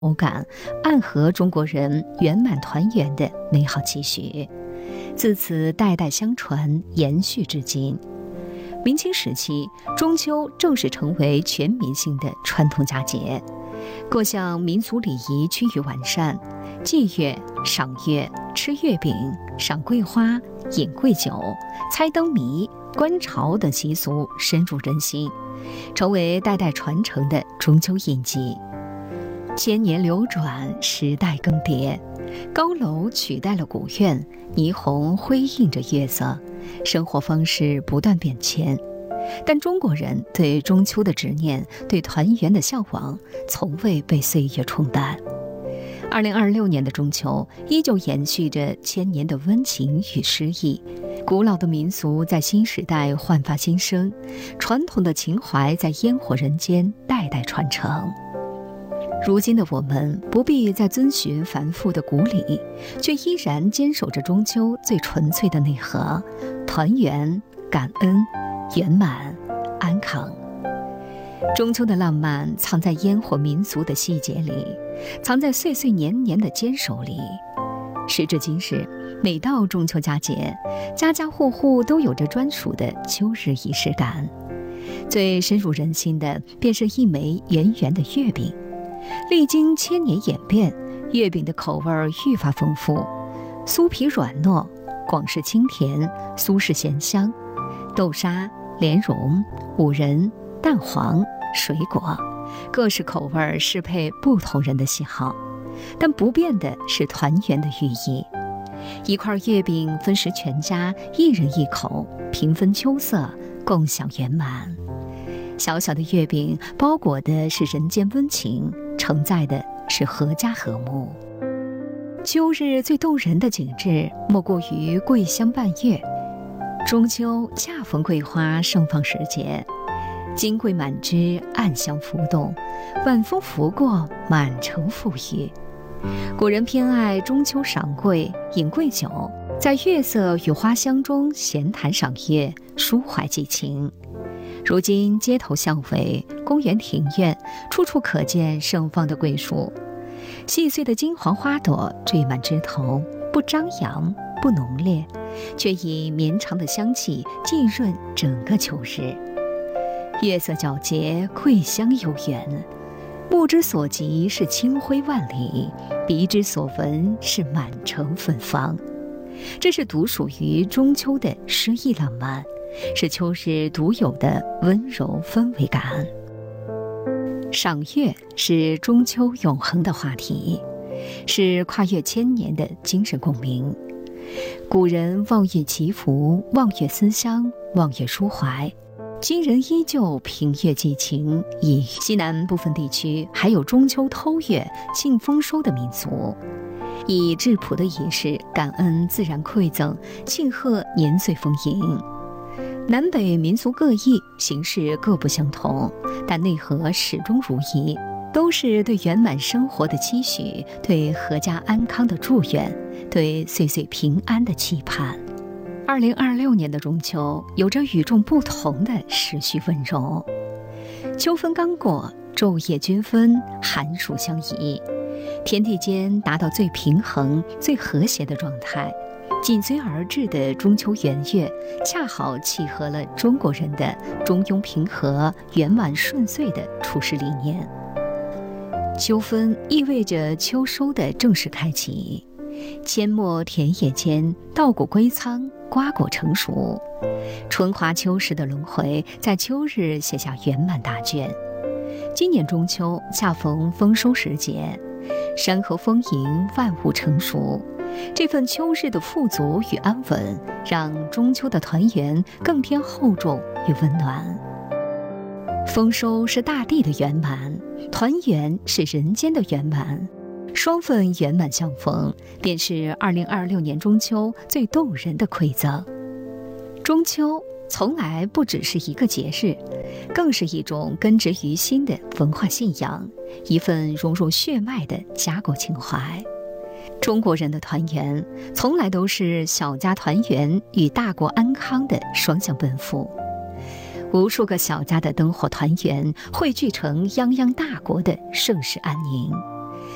口感，暗合中国人圆满团圆的美好期许，自此代代相传，延续至今。明清时期，中秋正式成为全民性的传统佳节，各项民俗礼仪趋于完善，祭月、赏月、吃月饼、赏桂花、饮桂酒、猜灯谜、观潮等习俗深入人心，成为代代传承的中秋印记。千年流转，时代更迭，高楼取代了古院，霓虹辉映着月色，生活方式不断变迁。但中国人对中秋的执念，对团圆的向往，从未被岁月冲淡。2026年的中秋依旧延续着千年的温情与诗意，古老的民俗在新时代焕发新生，传统的情怀在烟火人间代代传承。如今的我们不必再遵循繁复的古礼，却依然坚守着中秋最纯粹的内核：团圆、感恩、圆满、安康。中秋的浪漫藏在烟火民俗的细节里，藏在岁岁年年的坚守里。时至今日，每到中秋佳节，家家户户都有着专属的秋日仪式感。最深入人心的便是一枚圆圆的月饼。历经千年演变，月饼的口味愈发丰富，酥皮软糯，广式清甜，苏式咸香，豆沙、莲蓉、五仁、蛋黄、水果，各式口味适配不同人的喜好。但不变的是团圆的寓意。一块月饼分食全家，一人一口，平分秋色，共享圆满。小小的月饼包裹的是人间温情，承载的是阖家和睦。秋日最动人的景致，莫过于桂香伴月。中秋恰逢桂花盛放时节，金桂满枝，暗香浮动，晚风拂过，满城馥郁。古人偏爱中秋赏桂、饮桂酒，在月色与花香中闲谈赏月，抒怀寄情。如今街头巷尾、公园庭院，处处可见盛放的桂树，细碎的金黄花朵缀满枝头，不张扬，不浓烈，却以绵长的香气浸润整个秋日。月色皎洁，桂香悠远，目之所及是清辉万里，鼻之所闻是满城芬芳。这是独属于中秋的诗意浪漫，是秋日独有的温柔氛围感。赏月是中秋永恒的话题，是跨越千年的精神共鸣。古人望月祈福，望月思乡，望月抒怀。今人依旧凭月寄情，以西南部分地区还有中秋偷月、庆丰收的民俗，以质朴的仪式感恩自然馈赠，庆贺年岁丰盈。南北民俗各异，形式各不相同，但内核始终如一，都是对圆满生活的期许，对阖家安康的祝愿，对岁岁平安的期盼。2026年的中秋有着与众不同的时序温柔。秋分刚过，昼夜均分，寒暑相宜，天地间达到最平衡、最和谐的状态。紧随而至的中秋圆月，恰好契合了中国人的中庸平和、圆满顺遂的处事理念。秋分意味着秋收的正式开启，阡陌田野间，稻谷归仓，瓜果成熟，春华秋实的轮回在秋日写下圆满大卷。今年中秋恰逢丰收时节，山河丰盈，万物成熟，这份秋日的富足与安稳，让中秋的团圆更添厚重与温暖。丰收是大地的圆满，团圆是人间的圆满，双份圆满相逢，便是2026年中秋最动人的馈赠。中秋从来不只是一个节日，更是一种根植于心的文化信仰，一份融入血脉的家国情怀。中国人的团圆，从来都是小家团圆与大国安康的双向奔赴。无数个小家的灯火团圆，汇聚成泱泱大国的盛世安宁。